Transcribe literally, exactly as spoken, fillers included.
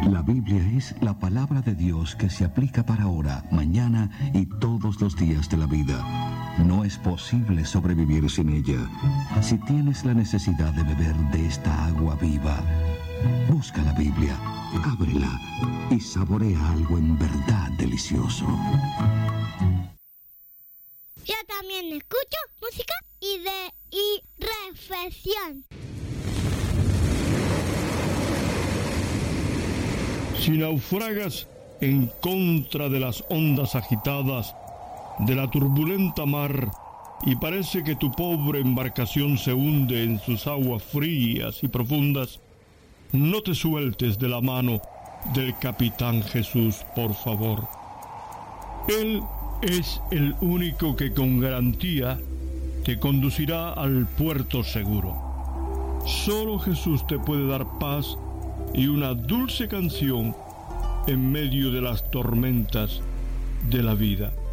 La Biblia es la palabra de Dios que se aplica para ahora, mañana y todos los días de la vida. No es posible sobrevivir sin ella. Si tienes la necesidad de beber de esta agua viva, busca la Biblia, ábrela y saborea algo en verdad delicioso. Yo también escucho música y de y reflexión. Si naufragas en contra de las ondas agitadas de la turbulenta mar y parece que tu pobre embarcación se hunde en sus aguas frías y profundas, no te sueltes de la mano del Capitán Jesús, por favor. Él es el único que con garantía te conducirá al puerto seguro. Solo Jesús te puede dar paz y una dulce canción en medio de las tormentas de la vida.